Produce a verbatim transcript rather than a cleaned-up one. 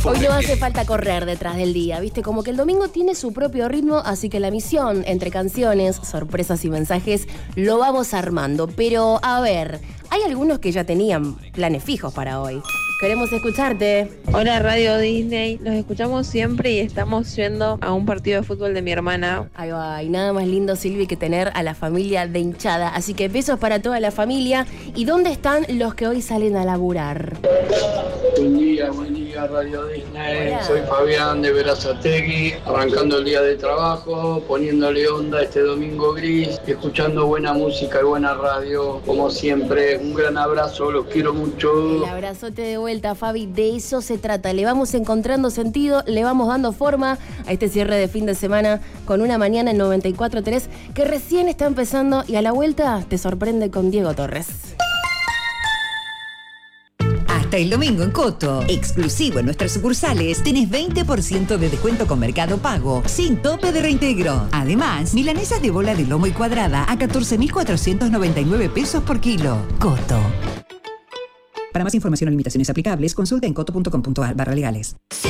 Hoy no hace falta correr detrás del día, ¿viste? Como que el domingo tiene su propio ritmo, así que la misión entre canciones, sorpresas y mensajes lo vamos armando. Pero, a ver, hay algunos que ya tenían planes fijos para hoy. Queremos escucharte. Hola Radio Disney, los escuchamos siempre y estamos yendo a un partido de fútbol de mi hermana. Ahí va, y nada más lindo, Silvi, que tener a la familia de hinchada. Así que besos para toda la familia. ¿Y dónde están los que hoy salen a laburar? Buen día, buen día Radio Disney. Hola. Soy Fabián de Berazategui, arrancando el día de trabajo, poniéndole onda este domingo gris, escuchando buena música y buena radio, como siempre. Un gran abrazo, los quiero mucho. El abrazote de vuelta, Fabi, de eso se trata. Le vamos encontrando sentido, le vamos dando forma a este cierre de fin de semana con una mañana en noventa y cuatro punto tres que recién está empezando y a la vuelta te sorprende con Diego Torres. Hasta el domingo en Coto, exclusivo en nuestras sucursales, tenés veinte por ciento de descuento con Mercado Pago, sin tope de reintegro. Además, milanesas de bola de lomo y cuadrada a catorce mil cuatrocientos noventa y nueve pesos por kilo. Coto. Para más información o limitaciones aplicables, consulta en coto punto com punto a r barra legales.